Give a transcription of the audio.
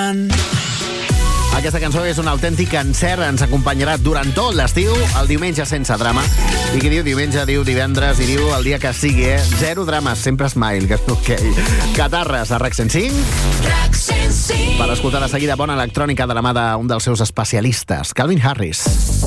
Aquesta cançó és un autèntic encert, ens acompanyarà durant tot l'estiu, el diumenge sense drama. I qui diu diumenge, diu divendres, i diu el dia que sigui, Zero drames, sempre smile, que és ok. Catarres a RAC 105. RAC 105. Per escoltar de seguida bona electrònica de la mà d'un dels seus especialistes, Calvin Harris.